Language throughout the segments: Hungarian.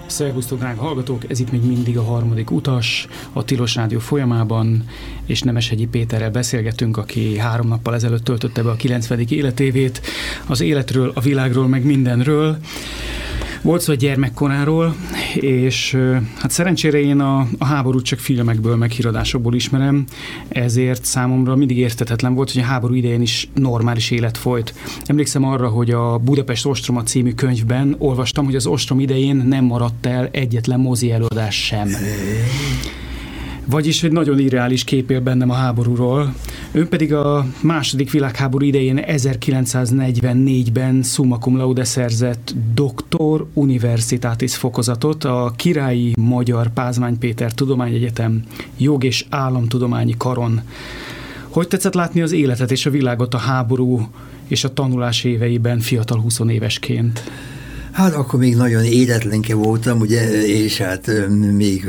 Szervusztok, drága hallgatók! Ez itt még mindig a harmadik utas a Tilos Rádió folyamában, és Nemeshegyi Péterrel beszélgetünk, aki 3 nappal ezelőtt töltötte be a 90. életévét, az életről, a világról, meg mindenről. Volt szó a gyermekkoráról, és hát szerencsére én a háborút csak filmekből, meg híradásokból ismerem, ezért számomra mindig érthetetlen volt, hogy a háború idején is normális élet folyt. Emlékszem arra, hogy a Budapest ostroma című könyvben olvastam, hogy az ostrom idején nem maradt el egyetlen mozi előadás sem. Vagyis, hogy nagyon irreális kép él bennem a háborúról. Ön pedig a második világháború idején 1944-ben summa cum laude szerzett Doctor Universitatis fokozatot a Királyi Magyar Pázmány Péter Tudományegyetem Jog- és Államtudományi Karon. Hogy tetszett látni az életet és a világot a háború és a tanulás éveiben fiatal 20 évesként? Hát akkor még nagyon éretlenke voltam, ugye, és hát még,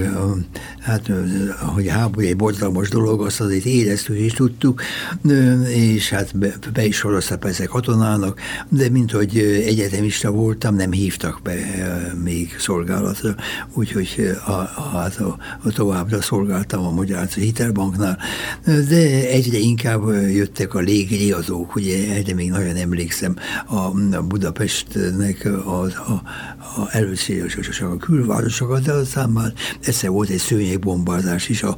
hogy háború egy borzalmas dolog, azt azért éreztük és tudtuk, és hát be is soroztak persze katonának, de mint hogy egyetemista voltam, nem hívtak be még szolgálatra, úgyhogy továbbra szolgáltam a Magyar Hitelbanknál, de egyre inkább jöttek a légriadók, ugye, egyre még nagyon emlékszem a Budapestnek először a külvárosokat, de aztán már egyszer volt egy szőnyegbombázás is a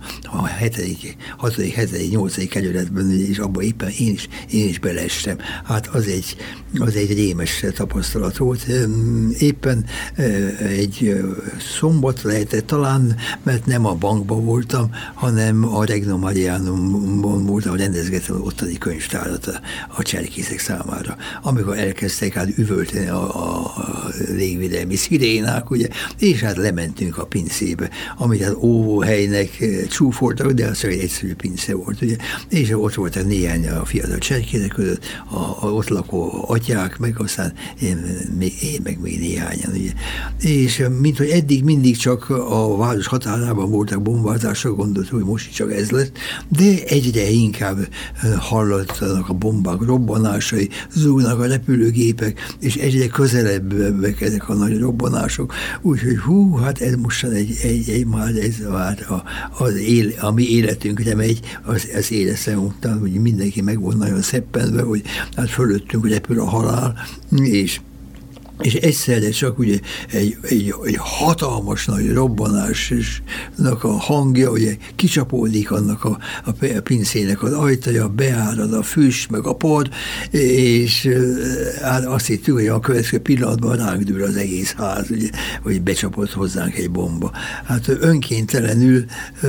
6., 7., 8. kerületben, és abban éppen én is beleestem. Hát az egy rémes tapasztalat volt. Éppen egy szombat lehetett talán, mert nem a bankban voltam, hanem a Regnum Marianumban voltam, rendezgettem ottani könyvtárat a cserkészek számára. Amikor elkezdtek hát üvölteni a légvédelmi szirénák, ugye, és hát lementünk a pincébe, amit hát óvóhelynek csúfoltak, de az csak egy egyszerű pince volt, ugye, és ott voltak néhány a fiatal cserkészek között, a ott lakó atyák, meg aztán én meg még néhányan, ugye. És mint hogy eddig mindig csak a város határában voltak bombázások, gondoltuk, hogy most csak ez lett, de egyre inkább hallattanak a bombák robbanásai, zúgnak a repülőgépek, és egyre közelebb ezek a nagy robbanások, úgyhogy hát ez mostan a mi életünkre megy, az éreztem után, hogy mindenki meg volt nagyon szeppenve, hogy hát fölöttünk repül a halál, és egyszerre csak ugye egy hatalmas nagy robbanásnak a hangja, ugye kicsapódik annak a pincének az ajtaja, beárad a füst, meg a por, és hát azt hittük, hogy a következő pillanatban ránk dől az egész ház, ugye, hogy becsapott hozzánk egy bomba. Hát önkéntelenül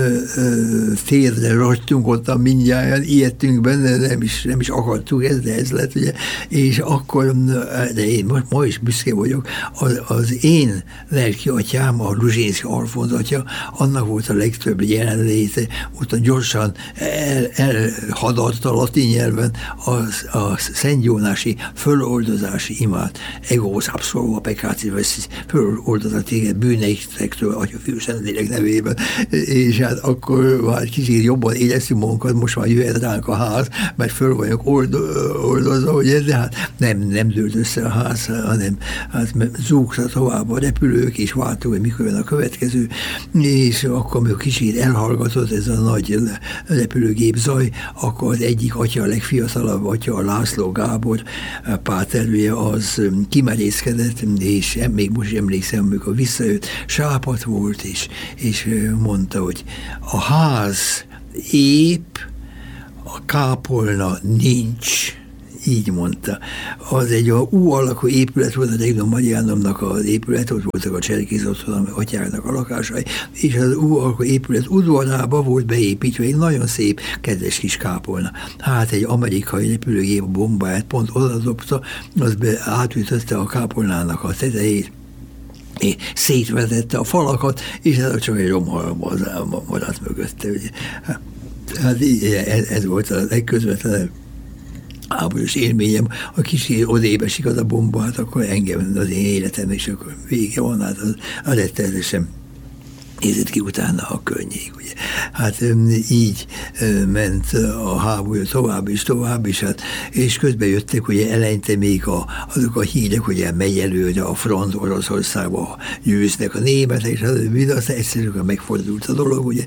térdre ragytunk ottan mindjárt, ijedtünk benne, nem is akartuk ezt, de ez lett, ugye, és akkor, de én ma is büszke vagyok, az én lelki atyám, a Luzsénszky Alfonz atya, annak volt a legtöbb jelenléte, utána gyorsan elhadart a latin nyelven a szentgyónási föloldozási imát, egósz absolva peccati vessis, föloldozat téged bűneitektől, Atya, Fiú, Szentlélek nevében, és hát akkor már kicsit jobban éreztünk magunkat, most már jöhet ránk a ház, mert föl vagyok oldozva, ugye, de hát nem dőlt össze a ház, hanem hát zúgta tovább a repülők, és vártuk, hogy mikor jön a következő, és akkor, amikor kicsit elhallgatott ez a nagy repülőgép zaj, akkor az egyik atya, a legfiatalabb atya, a László Gábor páterője, az kimerészkedett, és még most emlékszem, amikor visszajött, sápadt volt, és mondta, hogy a ház épp, a kápolna nincs. Így mondta. Az egy U alakú épület volt, a Regnum Marianumnak az épület, ott voltak a cserkész otthon, atyáknak a lakásai, és az U alakú épület udvarába volt beépítve egy nagyon szép, kedves kis kápolna. Hát egy amerikai repülőgép bombáját pont oda dobta, az átütötte a kápolnának a tetejét, és szétvetette a falakat, és ez csak egy romhalom maradt mögötte. Ugye. Hát ez volt a legközvetlenebb háborús élményem, a kicsit odébb esik az a bomba, hát akkor engem az én életem, és akkor vége van, hát az rettenetesen nézett ki utána a könnyék, ugye. Hát így ment a háború tovább is, hát, és közben jöttek, ugye eleinte még azok a hírek, ugye megy előre a front Oroszországba, győznek a németek, és aztán egyszerűen megfordult a dolog, ugye,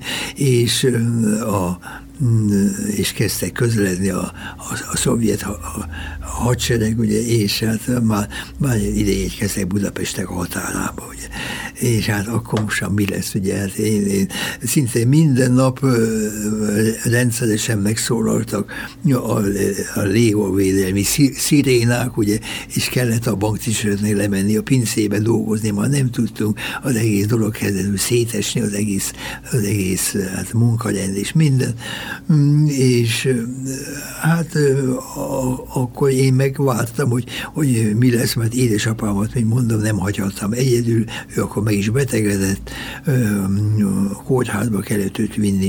és kezdtek közeledni a szovjet hadsereg, ugye, és hát már idejét kezdtek Budapestek a határába, ugye. És hát akkor most mi lesz, ugye, hát én szinte minden nap rendszeresen megszólaltak a lévavédelmi szirénák, ugye, és kellett a banktisztőrnek lemenni a pincébe dolgozni, már nem tudtunk, az egész dolog kezdett szétesni, az egész hát munkarend és minden, és hát akkor én megvártam, hogy mi lesz, mert édesapámat, mint mondom, nem hagyhattam egyedül, ő akkor meg is betegedett, kórházba kellett őt vinni,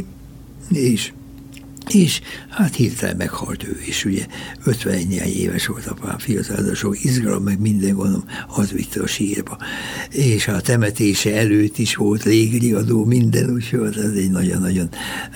és hát hirtelen meghalt ő is, ugye 51 éves volt apám, fiatal, sok izgalom, meg minden gondom, az vitte a sírba. És a temetése előtt is volt légriadó, minden, úgyhogy ez egy nagyon-nagyon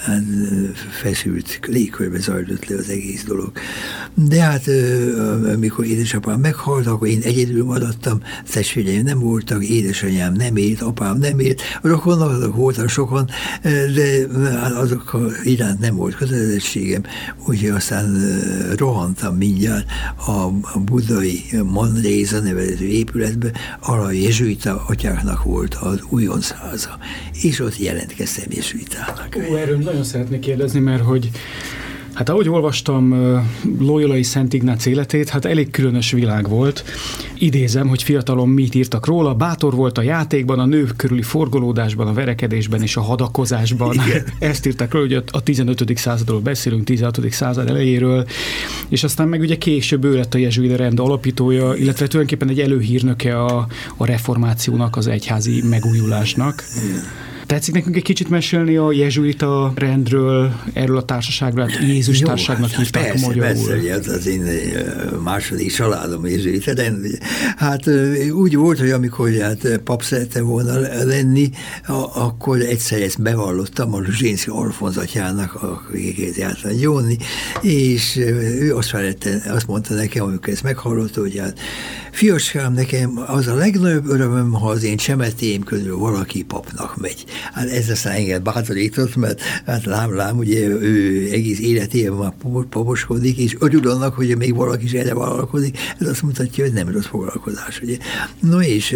feszült légkörbe zajlott le az egész dolog. De hát amikor édesapám meghalt, akkor én egyedül maradtam, testvéreim nem voltak, édesanyám nem élt, apám nem élt, rokonok azok voltak sokan, de azok iránt nem volt kötelezettségem, úgyhogy aztán rohantam mindjárt a budai Manréza nevezetű épületbe, ahol a jezsuita atyáknak volt az újoncháza, és ott jelentkeztem jezsuitának. Erről nagyon szeretnék kérdezni, mert hogy hát ahogy olvastam Loyolai Szent Ignác életét, hát elég különös világ volt. Idézem, hogy fiatalon mit írtak róla, bátor volt a játékban, a nők körüli forgolódásban, a verekedésben és a hadakozásban. Igen. Ezt írták róla, hogy a 15. századról beszélünk, 16. század elejéről, és aztán meg ugye később ő lett a jezsuita rend alapítója, illetve tulajdonképpen egy előhírnöke a reformációnak, az egyházi megújulásnak. Igen. Tetszik nekünk egy kicsit mesélni a jezsuita rendről, erről a társaságról, hát Jézus társaságnak hívták magyarul. Persze, az én második családom jezsuita rend. Hát úgy volt, hogy amikor hát pap szerettem volna lenni, akkor egyszer ezt bevallottam a Luzsénszky Alfonz atyának, akiket jártam gyónni, és ő azt mondta nekem, amikor ezt meghallotta, hogy hát fiacskám, nekem az a legnagyobb örömöm, ha az én csemetém közül valaki papnak megy. Hát ez aztán engem bátorított, mert hát lám, ugye ő egész életében már paposkodik, és örül annak, hogy még valaki is erre vállalkozik, ez azt mutatja, hogy nem rossz foglalkozás, ugye. No és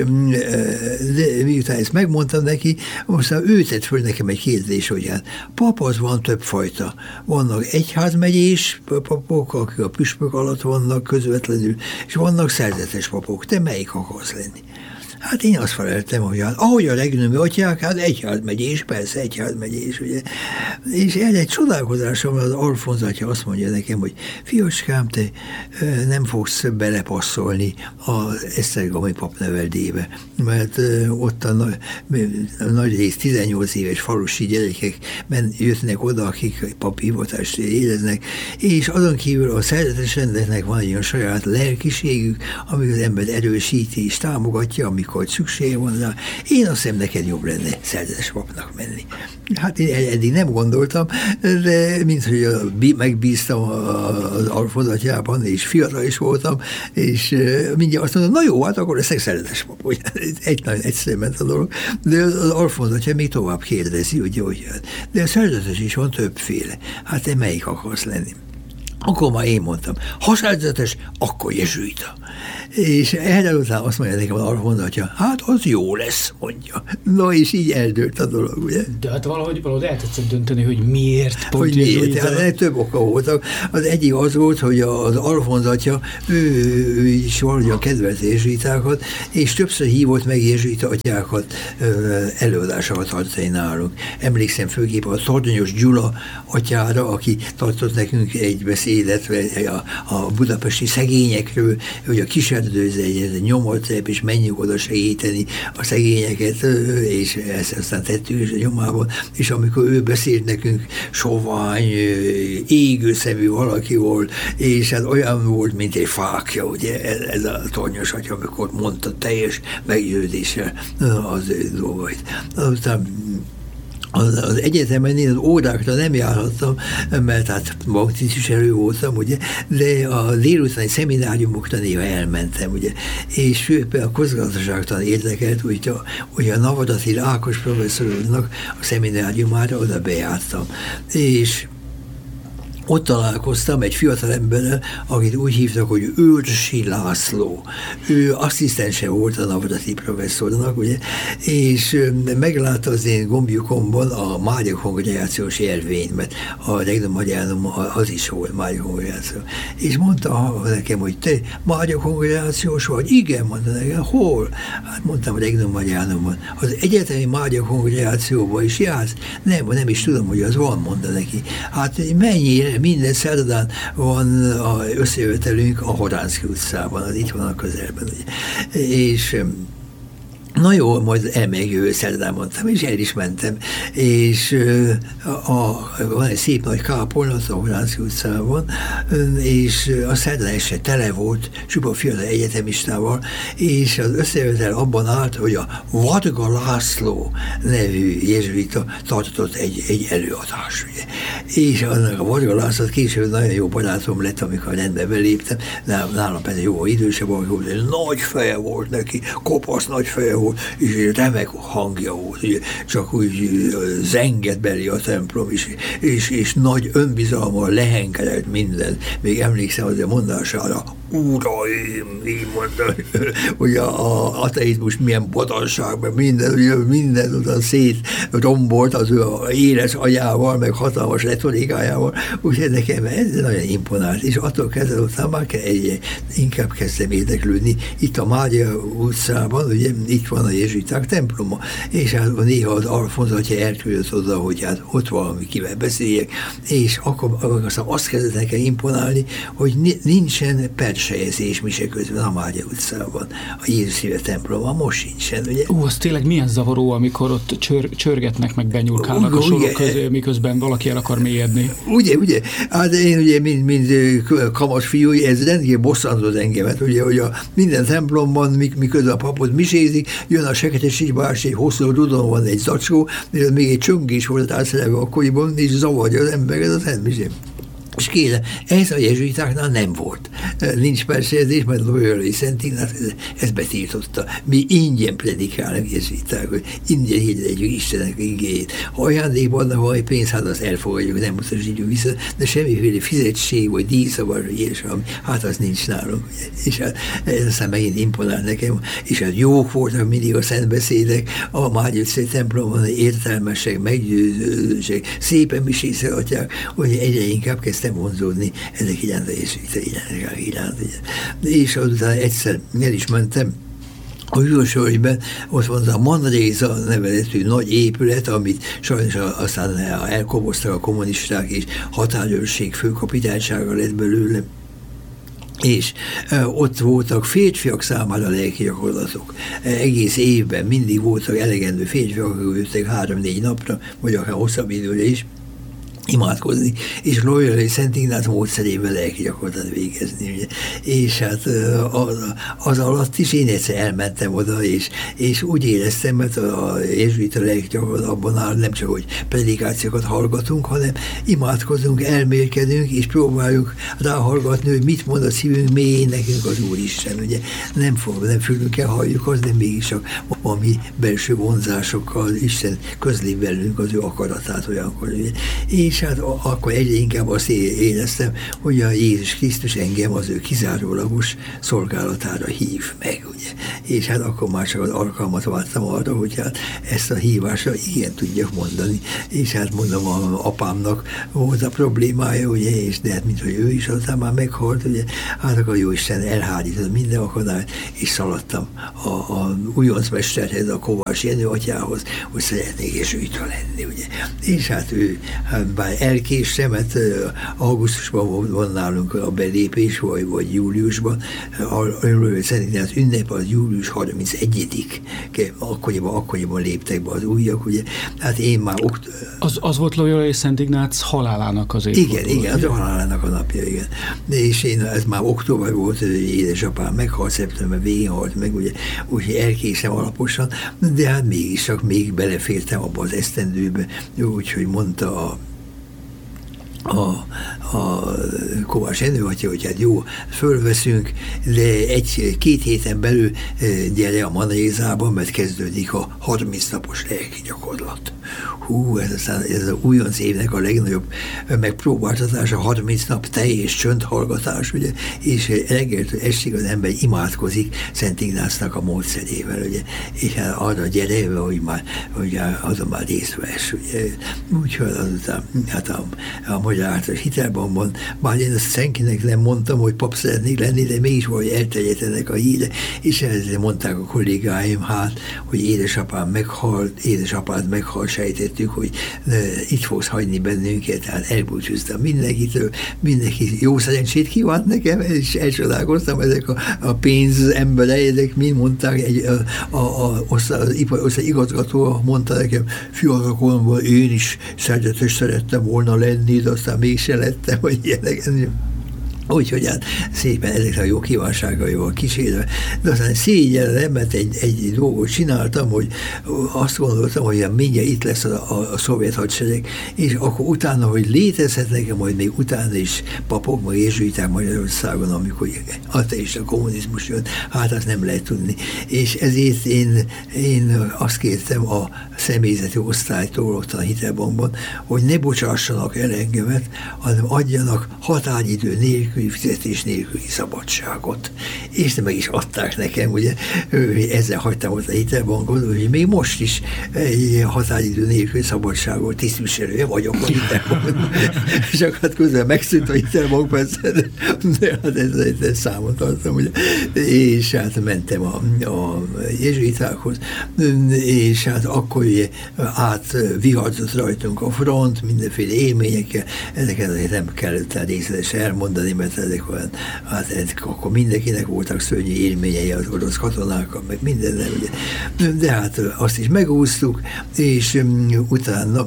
de miután ezt megmondtam neki, aztán ő tett föl nekem egy kérdés, hogy hát pap az van többfajta. Vannak egyházmegyés papok, akik a püspök alatt vannak közvetlenül, és vannak szerzetes papok. Te melyik akarsz lenni? Hát én azt feleltem, hogy hát, ahogy a legnagyobb atyák, hát egyházmegyés, persze egyházmegyés, ugye. És erre egy csodálkozásom, az Alfonz atya azt mondja nekem, hogy fiacskám, te nem fogsz belepasszolni az esztergomi papneveldébe, mert ott a nagy rész 18 éves falusi gyerekek jöttnek oda, akik paphivatást éreznek, és azon kívül a szerzetes rendeknek van egy olyan saját lelkiségük, ami az ember erősíti és támogatja, amikor szükség van rá. Én azt hiszem, neked jobb lenne szerzetes papnak menni. Hát én eddig nem gondoltam, de mint hogy megbíztam az Alfonz atyában, és fiatal is voltam, és mindjárt azt mondom, na jó, hát akkor leszek szerzetes pap. Nagyon egyszerűen ment a dolog, de az Alfonz atya még tovább kérdezi, ugye, hogy de a szerzetes is van többféle. Hát te melyik akarsz lenni? Akkor már én mondtam, ha szerzetes, akkor jezsuita. És erre után azt mondja nekem az Alfonz atya, hát az jó lesz, mondja. No, és így eldőlt a dolog, ugye? De hát valahogy el tetszett dönteni, hogy miért pont hogy miért? Hát több oka voltak. Az egyik az volt, hogy az Alfonz atya, ő is valahogy kedvelte jezsuitákat, és többször hívott meg jezsuita atyákat előadásokat tartani nálunk. Emlékszem főképp a Tornyos Gyula atyára, aki tartott nekünk egy beszédet a budapesti szegényekről, hogy a Kiserdőze egy nyomorcep, és menjünk oda segíteni a szegényeket, és ezt aztán tettük is a nyomában, és amikor ő beszélt nekünk, sovány, égő szemű valaki volt, és hát olyan volt, mint egy fákja, ugye, ez a Tornyos atya, amikor mondta teljes meggyőzéssel az ő dolgait. Aztán az egyetemen én az órákra nem járhattam, mert hát banktisztviselő voltam, ugye, de a délutáni szemináriumokra néha elmentem, ugye, és főleg a közgazdaságtan érdekelt, hogy a Navadatil Ákos professzornak a szemináriumára oda bejártam. És ott találkoztam egy fiatal emberrel, akit úgy hívtak, hogy Őrsi László. Ő asszisztense volt a Navadatil professzornak, ugye, és meglátta az én gombjukomban a Mária kongregációs jelvényt, mert a Regnum Marianum az is volt Mária kongregáció. És mondta nekem, hogy te Mária kongregációs vagy? Igen, mondta nekem. Hol? Hát mondtam, Regnum Marianumban. Az egyetemi Mária kongregációban is jársz? Nem is tudom, hogy az van, mondta neki. Hát mennyire? Minden szerdán van összejövetelünk a Horánszky utcában, az itt van a közelben. És na jó, majd elmegyek szerdán, mondtam, és el is mentem. És van egy szép nagy kápolna a Horánszky utcában, és a szerdán este tele volt, csupa fiatal egyetemistával, és az összejövetel abban állt, hogy a Varga László nevű jezsuita tartott egy előadás. Ugye. És annak a Varga László később nagyon jó barátom lett, amikor rendbe beléptem, nálam pedig jó idősebb volt, nagy feje volt neki, kopasz nagy feje volt, és remek hangja volt, ugye, csak úgy zengett belé a templom, és nagy önbizalommal lehenkedett minden. Még emlékszem az a mondására, uraim, így mondta, hogy az ateizmus milyen botonság, mert minden utána szétrombolt az ő éles agyával, meg hatalmas retorikájával, úgyhogy nekem ez nagyon imponált, és attól kezdve után már inkább kezdtem érdeklődni. Itt a Mária utcában, ugye itt van a jezsuiták temploma, és hát néha az Alfonz atya elküldött oda, hogy hát ott valami kivel beszéljek, és akkor aztán azt kezdett nekem imponálni, hogy nincsen persejezés mise közben a Mária utcában, a Jézus szíve templomban, most sincsen, ugye? Az tényleg milyen zavaró, amikor ott csörgetnek, meg benyúlkálnak a sorok közé, miközben valaki el akar mélyedni. Ugye? Hát én ugye, mint kamas fiú, ez rendkívül bosszantott engemet, ugye, hogy minden templomban, miközben a papot misézik, jön a Seketes bácsi, egy hosszú rudon van egy zacskó, még egy csöng is volt átszerelve akkoriban, és zavarja az embereket a szentmisén. És kérem, ez a jezsuitáknál nem volt. Nincs persejezés, mert Loyola Szent Ignác ezt betiltotta. Mi ingyen predikálnak jezsuiták, hogy ingyen hirdetjük Istennek igéjét. Ha ajándékban adnak valami pénzt, hát azt elfogadjuk, nem utasítjuk vissza, de semmiféle fizetség, vagy díjszavar, vagy ilyesmi, hát az nincs nálunk. És hát ez aztán megint imponál nekem, és hát jók voltak mindig a szentbeszédek, a Mária utcai templomban értelmesek, meggyőzősek, szépen misészelatják, hogy egyre inkább kezdtem vonzódni ennek iránt a jezsuita iránt. És azután egyszer el is mentem a Hűvösvölgyben, ott van a Manréza nevezetű nagy épület, amit sajnos aztán elkoboztak a kommunisták, és határőrség főkapitánysága lett belőle. És ott voltak férfiak számára lelki gyakorlatok. Egész évben mindig voltak elegendő férfiak, akik jöttek 3-4 napra, vagy akár hosszabb időre is imádkozni, és Loyola Szent Ignác módszerével lelki gyakorlatot végezni. Ugye. És hát az alatt is én egyszer elmentem oda, és úgy éreztem, mert a jezsuita lelki gyakorlat abban áll, nem csak, hogy predikációkat hallgatunk, hanem imádkozunk, elmélkedünk, és próbáljuk ráhallgatni, hogy mit mond a szívünk mélyén nekünk az Úristen. Ugye. Nem fülünk el, halljuk azt, de mégis csak a mi belső vonzásokkal Isten közli velünk az ő akaratát olyankor. Ugye. És hát akkor egyre inkább azt éreztem, hogy a Jézus Krisztus engem az ő kizárólagos szolgálatára hív meg, ugye. És hát akkor már csak az alkalmat vártam arra, hogy hát ezt a hívásra igen tudjak mondani. És hát mondom, a apámnak volt a problémája, ugye, és de hát minthogy ő is aztán már meghalt, ugye, hát akkor jó Isten elhárított minden akadályt, és szaladtam a újoncmesterhez, a Kovács Jenő atyához, hogy szeretnék jezsuita lenni, ugye. És hát ő édesapám elkéstem, mert augusztusban van nálunk a belépés, vagy júliusban. Szerintem az ünnep az július 31. Akkoriban léptek be az újak, ugye. Hát én már... Az volt Loyola és Szent Ignác halálának az évfordulója. Igen, az a halálának a napja, igen. És ez már október volt, hogy édesapám meghalt, szeptember végén halt meg, ugye, úgyhogy elkésem alaposan, de hát mégis csak még belefértem abba az esztendőbe, úgyhogy mondta a Kovács Jenő atya, hogy hát jó, fölveszünk, de két héten belül gyere a Manézába, mert kezdődik a 30 napos lelki gyakorlat. Ez az újonc évnek a legnagyobb megpróbáltatása, 30 nap teljes csöndhallgatás, ugye, és reggeltől estig az ember imádkozik Szent Ignácnak a módszerével, ugye, és hát arra gyere, hogy azon már részt vesz, ugye. Úgyhogy azután hát a Magyar Általános Hitelbankban, már én azt senkinek nem mondtam, hogy pap szeretnék lenni, de mégis valahogy elterjedt ennek a híre, és ezzel mondták a kollégáim, hát, hogy édesapád meghalt, sejtettük, hogy itt fogsz hagyni bennünket, tehát elbúcsúztam mindenkitől, mindenki jó szerencsét kívánt nekem, és elcsodálkoztam, ezek a pénz emberek, mind mondták, az ipari igazgató mondta nekem, fiatal koromban én is szerettem volna lenni, de aztán mégsem lettem, hogy ilyenek. Úgyhogy hát szépen ezekre a jó kívánságaival kísérve, de aztán szégyellem, mert egy dolgot csináltam, hogy azt gondoltam, hogy mindjárt itt lesz a szovjet hadsereg, és akkor utána, hogy létezhetnek, majd még utána is papok, meg jezsuiták Magyarországon, amikor ateista kommunizmus jön, hát azt nem lehet tudni. És ezért én azt kértem a személyzeti osztálytól ott a Hitelbankban, hogy ne bocsássanak el engemet, hanem adjanak határidő nélkül, fizetés nélküli szabadságot. És meg is adták nekem, ugye, ezzel hagytam ott a Hitelbankot, hogy még most is egy határidő nélküli szabadságot tisztviselője vagyok a Hitelbankon. Csak hát közben megszűnt a Hitelbank, persze, de hát ez számot adtam, ugye. És hát mentem a jezsuitákhoz, és hát akkor ugye átviharzott rajtunk a front, mindenféle élményekkel, ezeket azért nem kellett részletesen elmondani, mert ezek olyan, akkor mindenkinek voltak szörnyű élményei az orosz katonákkal, meg mindennel, ugye. De hát azt is megúsztuk, és utána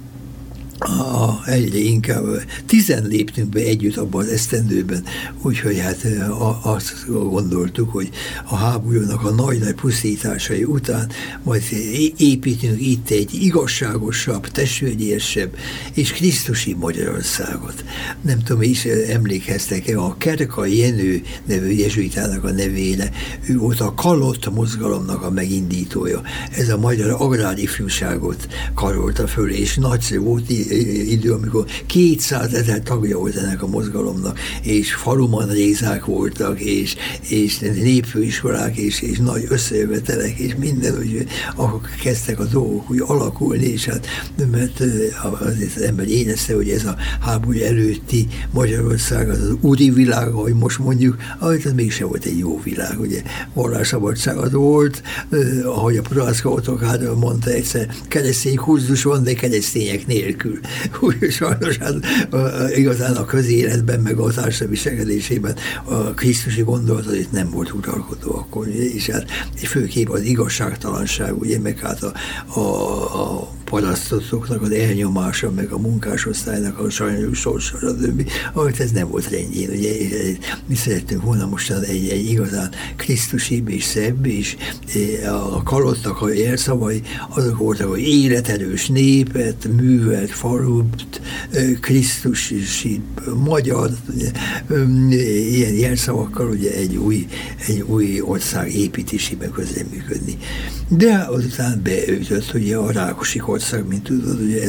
egyre inkább 10 léptünk be együtt abban az esztendőben, úgyhogy hát azt gondoltuk, hogy a háborúnak a nagy-nagy pusztításai után majd építünk itt egy igazságosabb, testvériesebb és krisztusi Magyarországot. Nem tudom, is emlékeztek-e a Kerkai Jenő nevű jezsuitának a nevére, ő volt a Kalott mozgalomnak a megindítója. Ez a magyar agrárifjúságot karolta föl, és nagyszerű volt idő, amikor 200 000 tagja volt ennek a mozgalomnak, és faluman rézák voltak, és népfőiskolák, és nagy összejövetelek, és minden, úgy, akkor kezdtek a dolgok úgy alakulni, és hát, mert azért az ember érezte, hogy ez a háború előtti Magyarország, az úri világ, ahogy most mondjuk, ahogy az mégsem volt egy jó világ, ugye, vallásszabadság az volt, ahogy a Prohászka Ottokár mondta egyszer, keresztény kurzus van, de keresztények nélkül. Úgy sajnos hát igazán a közéletben, meg a társadalmi viselkedésében a krisztusi gondolat az itt nem volt uralkodó akkor, és hát főképp az igazságtalanság, ugye, meg hát a parasztotoknak az elnyomása, meg a munkásosztálynak a sajnos sorsa, stb. Ahogy ez nem volt rendjén, ugye, mi szerettünk volna mostan egy igazán krisztusibb és szebb, és a Kalottnak a jelszavai azok voltak, hogy életerős népet, művelt falut, krisztusi magyar, ugye, ilyen jelszavakkal ugye egy új ország építésében közreműködni. De azután beütött ugye a Rákosi korszak, mint tudod, ugye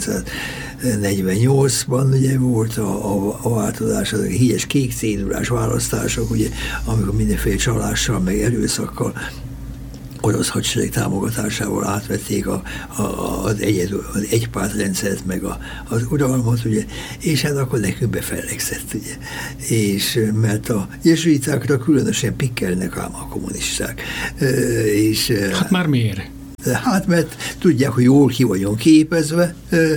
1948-ban ugye volt a változás, azok a híres kék cédulás választások, ugye, amikor mindenféle csalással, meg erőszakkal orosz hadsereg támogatásával átvették az egypártrendszert, meg az uralmat, ugye, és hát akkor nekünk befellegszett, ugye. És mert a jezsuitákra különösen pikkelnek ám a kommunisták. És, hát már miért? Hát, mert tudják, hogy jól ki vagyunk képezve,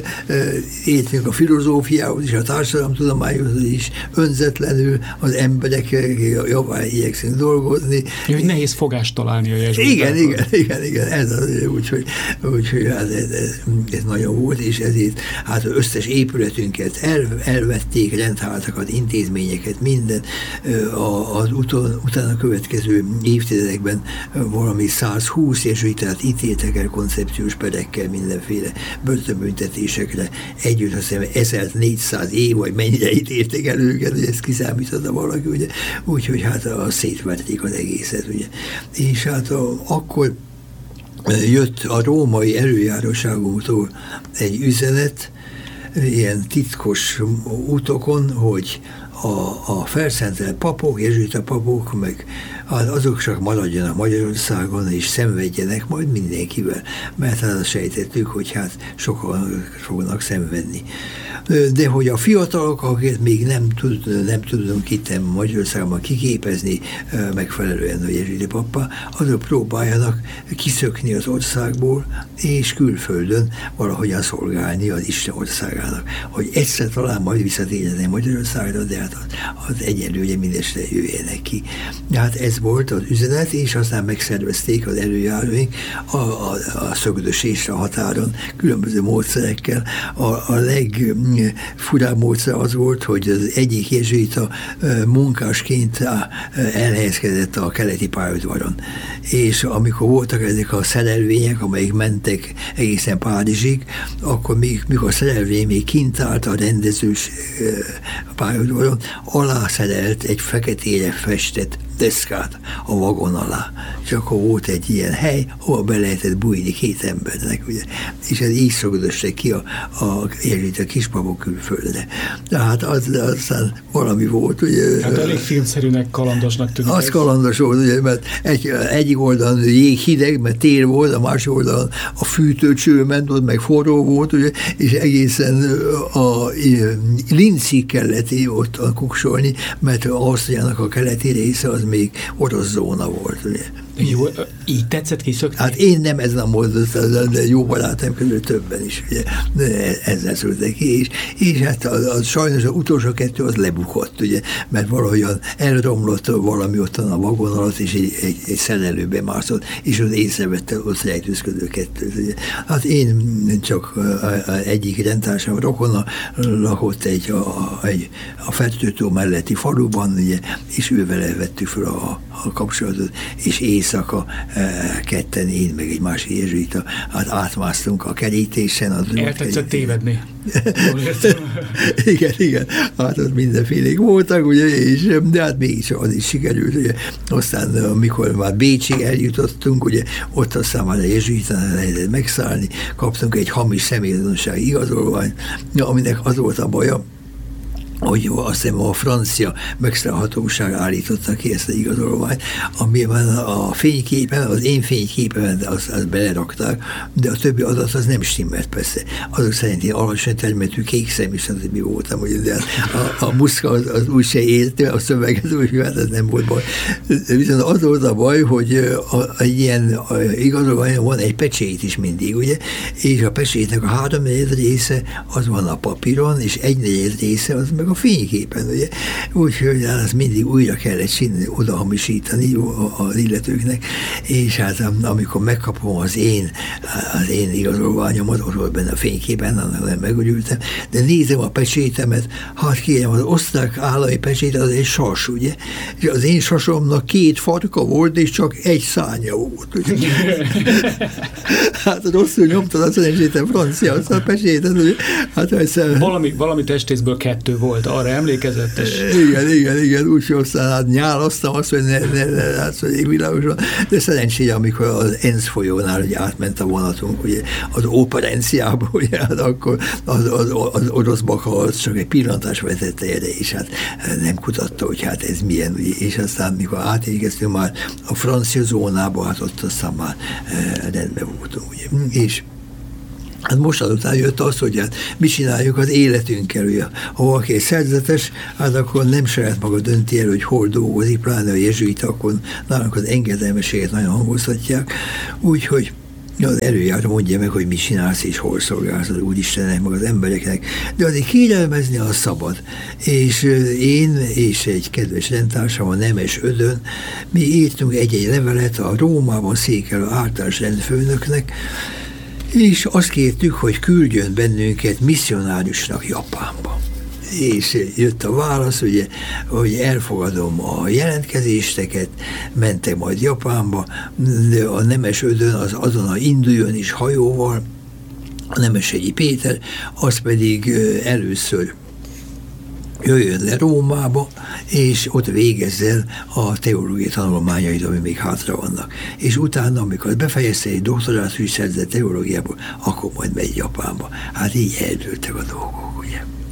értünk a filozófiához is, a társadalomtudományhoz is, önzetlenül az emberek jobban igyekszünk dolgozni. Hogy nehéz fogást találni a jezsuitákon. Igen, ez az, úgyhogy hát ez nagyon volt, és ezért hát az összes épületünket elvették, rendházatokat, intézményeket, minden. Az utána következő évtizedekben valami 120 jezsuitát ítéltek el koncepciós perekkel, mindenféle börtönbüntetésekre. Együtt azt hiszem 1400 év, vagy mennyire ítélték el őket, hogy ezt kiszámította valaki, ugye. Úgyhogy hát szétverték az egészet, ugye. És hát akkor jött a római előjáróságunktól egy üzenet, ilyen titkos útokon, hogy a felszentelt papok, jezsuita papok, meg azok csak maradjanak Magyarországon, és szenvedjenek majd mindenkivel, mert hát azt sejtettük, hogy hát sokan fognak szenvedni. De hogy a fiatalok, akiket még nem tudunk itt Magyarországon kiképezni megfelelően a jezsuita pappá, azok próbáljanak kiszökni az országból, és külföldön valahogyan szolgálni az Isten országának. Hogy egyszer talán majd visszatérjenek Magyarországra, de hát az egyenlő, ugye mindestre jöjjenek ki. Hát ez volt az üzenet, és aztán megszervezték az előjáróink a szögdösésre a határon különböző módszerekkel. A legfurább módszer az volt, hogy az egyik jezsuita munkásként elhelyezkedett a keleti pályaudvaron. És amikor voltak ezek a szerelvények, amelyek mentek egészen Párizsig, akkor mikor a szerelvény még kint állt a rendezős pályaudvaron, alászerelt egy feketére festett deszkát a vagon alá. És akkor volt egy ilyen hely, ahol be lehetett bújni két embernek, ugye. És ez így szögdöstek ki a kispapok külföldre. Tehát aztán valami volt, ugye. Hát elég filmszerűnek, kalandosnak tűnik. Az kalandos volt, ugye, mert egyik oldalon jéghideg, mert tél volt, a másik oldalon a fűtőcső ment, ott meg forró volt, ugye, és egészen a Lincig kellett ott kuksolni, mert Ausztriának a keleti része az még orosz zóna volt, ugye. Jó, így tetszett kiszökni? Hát én nem ezen a módon, de jó barátaim közül többen is, ugye, ezzel szültek ki, és hát sajnos az utolsó kettő az lebukott, ugye, mert valahogyan elromlott valami ottan a vagon alatt, és egy szerelőbe mászott, és az észrevette ott rejtőzködő kettőt, ugye. Hát én csak egyik rendtársam rokona lakott a Fertőtó melletti faluban, ugye, és ővel vettük fel a kapcsolatot, és éjszaka ketten, én meg egy másik jezsuita, hát átmásztunk a kerítésen. Eltetszett tévedni. Igen, hát ott mindenfélék voltak, ugye, de hát mégis az is sikerült, ugye. Aztán, amikor már Bécsig eljutottunk, ugye, ott aztán már a jezsuitánál lehetett megszállni, kaptunk egy hamis személyazonossági igazolványt, aminek az volt a baja, hogy azt hiszem a francia megszállhatóság állította ki ezt az igazolványt, amiben a fényképen, az én fényképen azt belerakták, de a többi adat az nem stimmelt persze. Azok szerint én alacsony termetű kék szemű, stb. Voltam, ugye, de a muszka az úgy se érte, a szöveget úgy, hát ez nem volt baj. Viszont az volt a baj, hogy egy ilyen igazolványon van egy pecsét is mindig, ugye, és a pecsétnek a 3/4 része az van a papíron, és 1/4 része az meg a fényképen, ugye. Úgyhogy azt mindig újra kellett oda hamisítani az illetőknek, és hát amikor megkapom az én igazolványomat, ott volt benne a fényképen, annak nem megörültem, de nézem a pecsétemet, hát kérem, az osztrák állami pecsét az egy sas, ugye. És az én sasomnak 2 farka volt, és csak egy szárnya volt, ugye. Hát rosszul nyomtad azt, hogy francia azt a pecsétet, ugye. Hát egyszer... Valami testészből 2 volt, arra emlékezetes. Igen, úgyhogy aztán hát nyálasztam azt, hogy ne látszódik világosan, de szerencsére, amikor az ENSZ folyónál ugye átment a vonatunk, ugye az Operenciából, ugye, hát akkor az orosz baka az csak egy pillantás vetette erre, és hát nem kutatta, hogy hát ez milyen, ugye, és aztán mikor átérkeztünk már a francia zónába, hát ott aztán már rendben voltunk, ugye, és hát most azután jött az, hogy hát mi csináljuk az életünkkel, ugye. Ha valaki egy szerzetes, hát akkor nem saját maga dönti el, hogy hol dolgozik, pláne a jezsuita, akkor nálunk az engedelmeséget nagyon hangoztatják, úgyhogy az előjáró mondja meg, hogy mit csinálsz és hol szolgálsz az Úristennek, meg az embereknek, de azért kérelmezni az szabad. És én és egy kedves rendtársam, a Nemes Ödön, mi írtunk egy-egy levelet a Rómában székelő általános rendfőnöknek, és azt kértük, hogy küldjön bennünket misszionáriusnak Japánba. És jött a válasz, ugye, hogy elfogadom a jelentkezésteket, mentek majd Japánba, de a Nemes Ödön az azonnal induljon is hajóval, a Nemeshegyi Péter, az pedig először jöjjön le Rómába, és ott végezzel a teológiai tanulmányait, ami még hátra vannak. És utána, amikor befejezte egy doktorátus szerzett teológiából, akkor majd megy Japánba. Hát így eldőltek a dolgok, ugye.